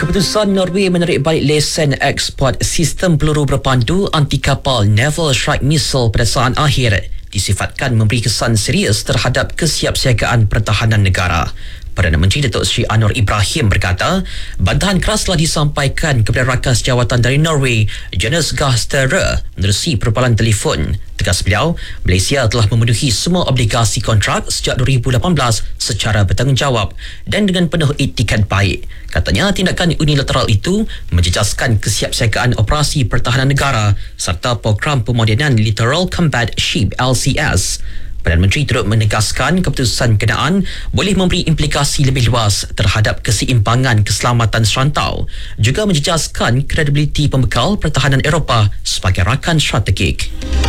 Keputusan Norway menarik balik lesen ekspor sistem peluru berpandu anti kapal Naval Strike Missile pada saat akhir disifatkan memberi kesan serius terhadap kesiapsiagaan pertahanan negara. Perdana Menteri Datuk Seri Anwar Ibrahim berkata, bantahan keras telah disampaikan kepada rakan sejawatan dari Norway, Jonas Gahr Støre, menerusi perbualan telefon. Tegas beliau, Malaysia telah memenuhi semua obligasi kontrak sejak 2018 secara bertanggungjawab dan dengan penuh etikat baik. Katanya, tindakan unilateral itu menjejaskan kesiapsiagaan operasi pertahanan negara serta program pemodenan Littoral Combat Ship LCS. Perdana Menteri turut menegaskan keputusan berkenaan boleh memberi implikasi lebih luas terhadap keseimbangan keselamatan serantau, juga menjejaskan kredibiliti pembekal pertahanan Eropah sebagai rakan strategik.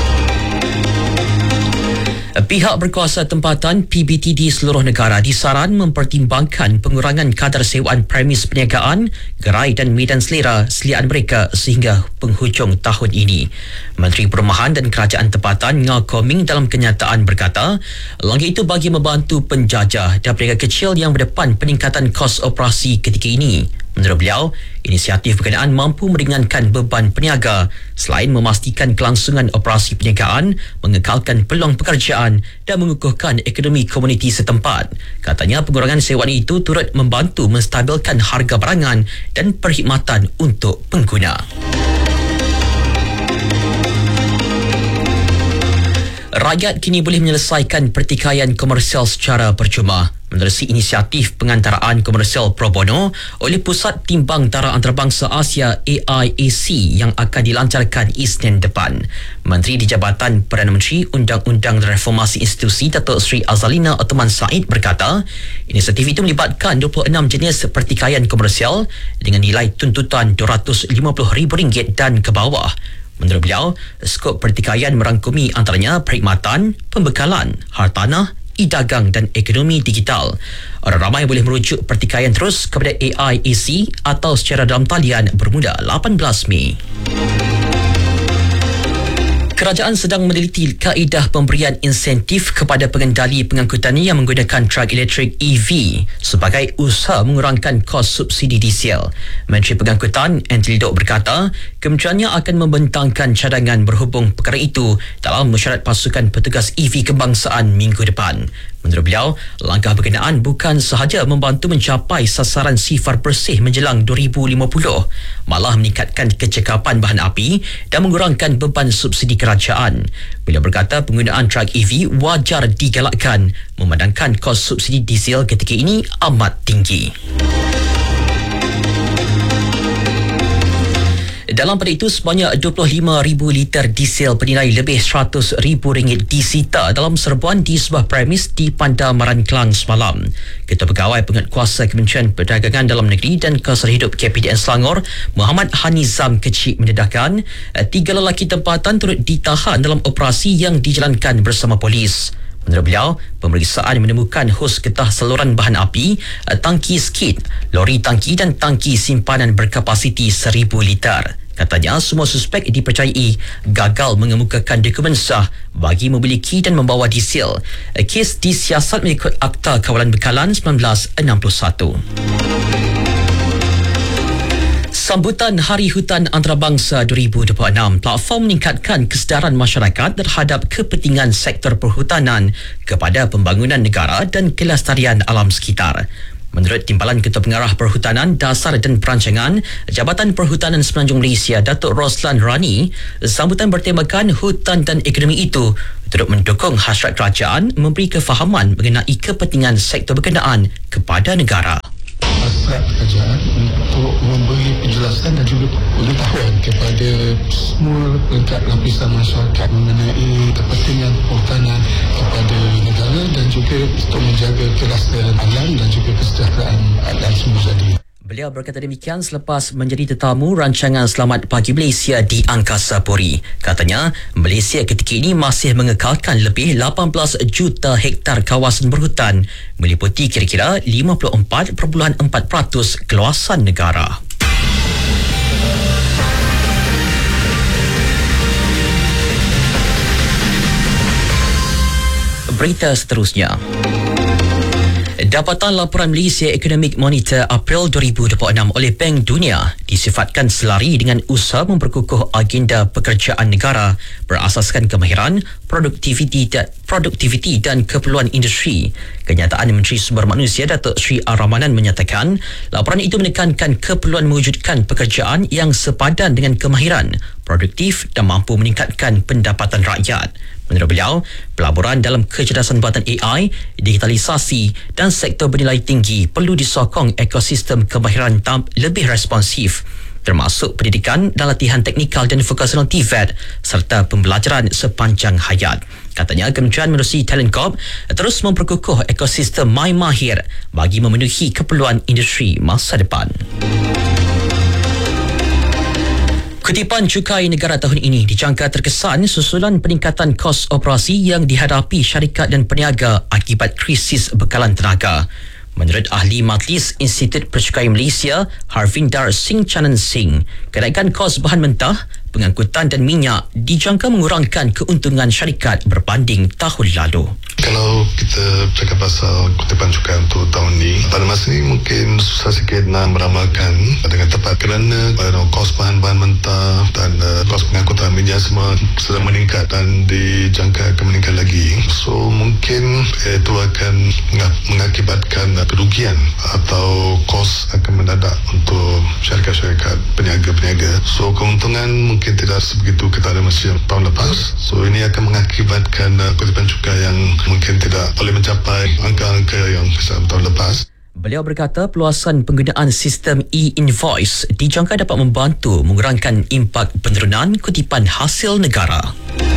Pihak berkuasa tempatan PBT di seluruh negara disaran mempertimbangkan pengurangan kadar sewaan premis perniagaan, gerai dan medan selera seliaan mereka sehingga penghujung tahun ini. Menteri Perumahan dan Kerajaan Tempatan Ngah Koming dalam kenyataan berkata, langkah itu bagi membantu penjajah dan peniaga kecil yang berdepan peningkatan kos operasi ketika ini. Menurut beliau, inisiatif berkenaan mampu meringankan beban peniaga selain memastikan kelangsungan operasi perniagaan, mengekalkan peluang pekerjaan dan mengukuhkan ekonomi komuniti setempat. Katanya pengurangan sewaan itu turut membantu menstabilkan harga barangan dan perkhidmatan untuk pengguna. Rakyat kini boleh menyelesaikan pertikaian komersial secara percuma menerusi inisiatif pengantaraan komersial pro bono oleh Pusat Timbang Tara Antarabangsa Asia AIAC yang akan dilancarkan Isnin depan. Menteri di Jabatan Perdana Menteri Undang-Undang dan Reformasi Institusi Datuk Seri Azalina Othman Said berkata, inisiatif itu melibatkan 26 jenis pertikaian komersial dengan nilai tuntutan RM250,000 dan ke bawah. Menurut beliau, skop pertikaian merangkumi antaranya perkhidmatan, pembekalan, hartanah, e-dagang dan ekonomi digital. Orang ramai boleh merujuk pertikaian terus kepada AIAC atau secara dalam talian bermula 18 Mei. Kerajaan sedang meneliti kaedah pemberian insentif kepada pengendali pengangkutan yang menggunakan truk elektrik EV sebagai usaha mengurangkan kos subsidi diesel. Menteri Pengangkutan Anthony Doak berkata, kementeriannya akan membentangkan cadangan berhubung perkara itu dalam mesyuarat pasukan petugas EV kebangsaan minggu depan. Menurut beliau, langkah berkenaan bukan sahaja membantu mencapai sasaran sifar bersih menjelang 2050, malah meningkatkan kecekapan bahan api dan mengurangkan beban subsidi kerajaan. Beliau berkata penggunaan truk EV wajar digalakkan memandangkan kos subsidi diesel ketika ini amat tinggi. Dalam pada itu, sebanyak 25,000 liter diesel bernilai lebih RM100,000 disita dalam serbuan di sebuah premis di Pandamaran Klang semalam. Ketua Pegawai Penguatkuasa Kementerian Perdagangan Dalam Negeri dan Keselamatan Hidup KPDN Selangor, Muhammad Hanizam Kecik mendedahkan 3 lelaki tempatan turut ditahan dalam operasi yang dijalankan bersama polis. Menurut beliau, pemeriksaan menemukan hos getah saluran bahan api, tangki skid, lori tangki dan tangki simpanan berkapasiti 1,000 liter. Katanya, semua suspek dipercayai gagal mengemukakan dokumen sah bagi memiliki dan membawa diesel. Kes disiasat mengikut Akta Kawalan Bekalan 1961. Sambutan Hari Hutan Antarabangsa 2026, platform meningkatkan kesedaran masyarakat terhadap kepentingan sektor perhutanan kepada pembangunan negara dan kelestarian alam sekitar. Menurut Timbalan Ketua Pengarah Perhutanan, Dasar dan Perancangan Jabatan Perhutanan Semenanjung Malaysia, Datuk Roslan Rani, sambutan bertemakan hutan dan ekonomi itu turut mendukung hasrat kerajaan memberi kefahaman mengenai kepentingan sektor berkenaan kepada negara. Hasrat kerajaan untuk memberi penjelasan dan juga pengetahuan kepada semua pelanggan lapisan masyarakat mengenai kepentingan perhutanan kepada negara dan juga untuk menjaga kelestarian alam dan juga kesejahteraan alam semua jadi. Beliau berkata demikian selepas menjadi tetamu rancangan Selamat Pagi Malaysia di Angkasa Puri. Katanya, Malaysia ketika ini masih mengekalkan lebih 18 juta hektar kawasan berhutan, meliputi kira-kira 54.4% keluasan negara. Berita seterusnya. Dapatan laporan Malaysia Economic Monitor April 2026 oleh Bank Dunia disifatkan selari dengan usaha memperkukuh agenda pekerjaan negara berasaskan kemahiran, produktiviti dan keperluan industri. Kenyataan Menteri Sumber Manusia Datuk Seri Ar-Rahmanan menyatakan laporan itu menekankan keperluan mewujudkan pekerjaan yang sepadan dengan kemahiran, produktif dan mampu meningkatkan pendapatan rakyat. Menurut beliau, pelaburan dalam kecerdasan buatan AI, digitalisasi dan sektor bernilai tinggi perlu disokong ekosistem kemahiran lebih responsif, termasuk pendidikan dan latihan teknikal dan vokasional TVET serta pembelajaran sepanjang hayat. Katanya, Kementerian Menerusi Talent Corp terus memperkukuh ekosistem MyMahir bagi memenuhi keperluan industri masa depan. Kutipan cukai negara tahun ini dijangka terkesan susulan peningkatan kos operasi yang dihadapi syarikat dan peniaga akibat krisis bekalan tenaga. Menurut ahli Majlis Institut Percukaian Malaysia, Harvinder Singh Chanan Singh, kenaikan kos bahan mentah, pengangkutan dan minyak dijangka mengurangkan keuntungan syarikat berbanding tahun lalu. Kalau kita cakap pasal kutipan cukai untuk tahun ni, pada masa ni mungkin susah sikit nak meramalkan dengan tepat kerana kos bahan-bahan mentah dan kos pengangkutan minyak semua sedang meningkat dan dijangka akan meningkat lagi. So mungkin itu akan mengakibatkan kerugian atau kos akan mendadak untuk syarikat-syarikat peniaga-peniaga. So keuntungan mungkin tidak sebegitu ketada macam tahun lepas. So ini akan mengakibatkan kutipan cukai yang mungkin tidak boleh mencapai angka-angka yang besar tahun lepas. Beliau berkata peluasan penggunaan sistem e-invoice dijangka dapat membantu mengurangkan impak penurunan kutipan hasil negara.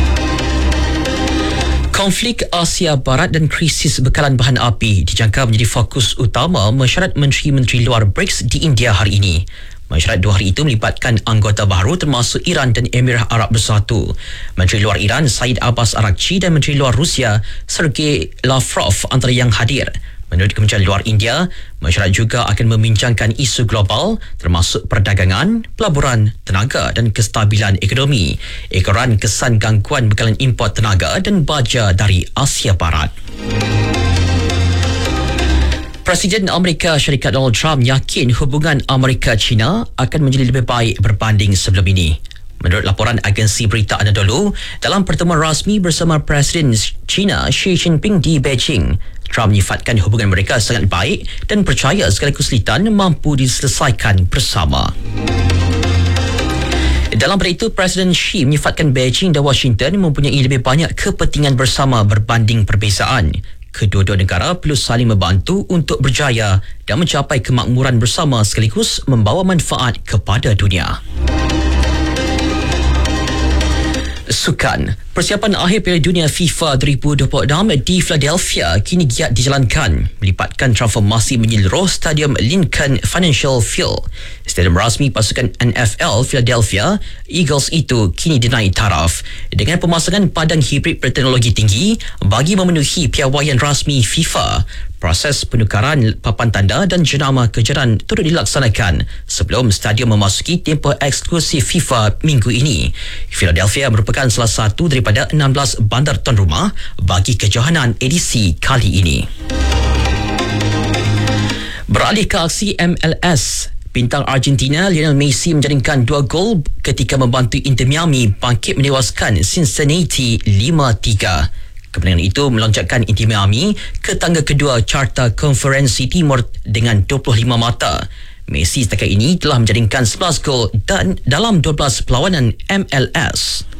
Konflik Asia Barat dan krisis bekalan bahan api dijangka menjadi fokus utama mesyuarat Menteri-Menteri Luar BRICS di India hari ini. Mesyuarat 2 hari itu melibatkan anggota baharu termasuk Iran dan Emirat Arab Bersatu. Menteri Luar Iran Said Abbas Araghchi dan Menteri Luar Rusia Sergei Lavrov antara yang hadir. Menurut Kementerian Luar India, mesyuarat juga akan membincangkan isu global termasuk perdagangan, pelaburan, tenaga dan kestabilan ekonomi, ekoran kesan gangguan bekalan import tenaga dan baja dari Asia Barat. Presiden Amerika Syarikat Donald Trump yakin hubungan Amerika-China akan menjadi lebih baik berbanding sebelum ini. Menurut laporan agensi berita Anadolu, dalam pertemuan rasmi bersama Presiden China Xi Jinping di Beijing, Trump menyifatkan hubungan mereka sangat baik dan percaya segala kesulitan mampu diselesaikan bersama. Dalam pada itu, Presiden Xi menyifatkan Beijing dan Washington mempunyai lebih banyak kepentingan bersama berbanding perbezaan. Kedua-dua negara perlu saling membantu untuk berjaya dan mencapai kemakmuran bersama sekaligus membawa manfaat kepada dunia. Sukan. Persiapan akhir Piala Dunia FIFA 2026 di Philadelphia kini giat dijalankan, melibatkan transformasi menyeluruh Stadium Lincoln Financial Field. Stadium rasmi pasukan NFL Philadelphia Eagles itu kini dinaik taraf dengan pemasangan padang hibrid berteknologi tinggi bagi memenuhi piawaian rasmi FIFA. Proses penukaran papan tanda dan jenama kejuaraan turut dilaksanakan sebelum stadium memasuki tempoh eksklusif FIFA minggu ini. Philadelphia merupakan salah satu daripada 16 bandar tuan rumah bagi kejohanan edisi kali ini. Beralih ke aksi MLS, bintang Argentina Lionel Messi menjaringkan 2 gol ketika membantu Inter Miami bangkit menewaskan Cincinnati 5-3. Kemenangan itu melonjakkan Inter Miami ke tangga kedua carta Konferensi Timur dengan 25 mata. Messi setakat ini telah menjaringkan 11 gol dan dalam 12 perlawanan MLS.